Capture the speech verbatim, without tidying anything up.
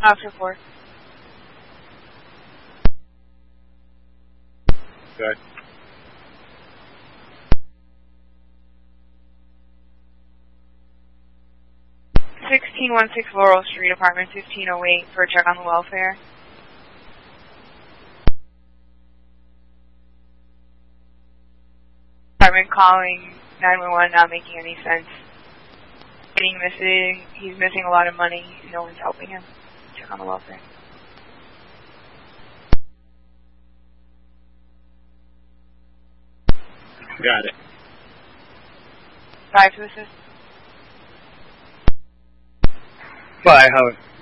Officer four. Good. sixteen one six Laurel Street, apartment fifteen oh eight, for a check on the welfare. Apartment calling nine one one, not making any sense. Getting missing, he's missing a lot of money, no one's helping him. Check on the welfare. Got it. Five to assist. Bye, Howard.